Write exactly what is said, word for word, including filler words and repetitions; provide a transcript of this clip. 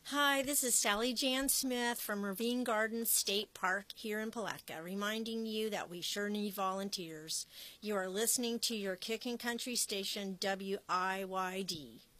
Hi, this is Sally Jan Smith from Ravine Gardens State Park here in Palatka, reminding you that we sure need volunteers. You are listening to your Kicking Country station, W I Y D.